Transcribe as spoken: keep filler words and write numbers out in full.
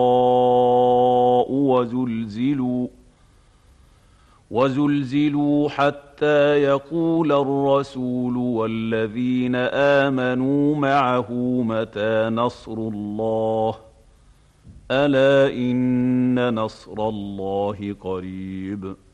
وزلزلوا وزلزلوا حتى يقول الرسول والذين آمنوا معه متى نصر الله ألا إن نصر الله قريب